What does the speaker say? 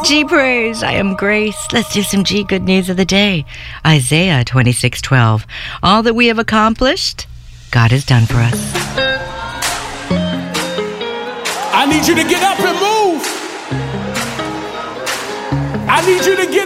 G praise, I am grace. Let's do some G good news of the day. Isaiah 26:12. All that we have accomplished, God has done for us. I need you to get up and move. I need you to get